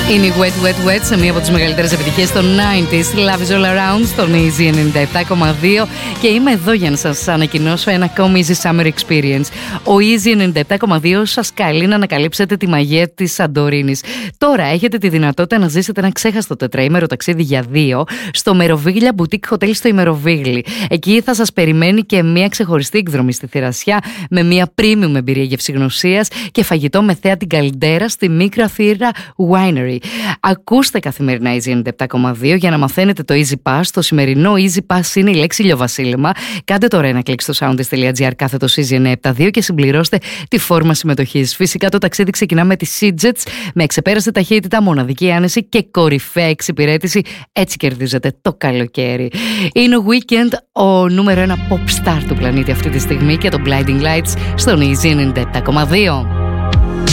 Είναι η Wet Wet Wet σε μία από τις μεγαλύτερες επιτυχίες των 90s. Love is all around στον Easy 97,2 και είμαι εδώ για να σας ανακοινώσω ένα ακόμη Easy Summer Experience. Ο Easy 97,2 σας καλεί να ανακαλύψετε τη μαγεία της Σαντορίνης. Τώρα έχετε τη δυνατότητα να ζήσετε ένα ξέχαστο τετραήμερο ταξίδι για 2 στο Μεροβίγλια Boutique Hotel στο Ημεροβίγλι. Εκεί θα σας περιμένει και μία ξεχωριστή εκδρομή στη Θηρασιά με μία premium εμπειρία γευσηγνωσίας και φαγητό με θέα την Καλντέρα στη Μίκρα Θήρα Winery. Ακούστε καθημερινά Easy 97,2 για να μαθαίνετε το Easy Pass. Το σημερινό Easy Pass είναι η λέξη ηλιοβασίλεμα. Κάντε τώρα ένα κλικ στο soundist.gr κάθετος Easy 972 και συμπληρώστε τη φόρμα συμμετοχής. Φυσικά το ταξίδι ξεκινά με τη Seajets με εξεπέραστη ταχύτητα, μοναδική άνεση και κορυφαία εξυπηρέτηση. Έτσι κερδίζετε το καλοκαίρι. Είναι ο Weekend, ο νούμερο 1 pop star του πλανήτη αυτή τη στιγμή και το Blinding Lights στον Easy 97,2.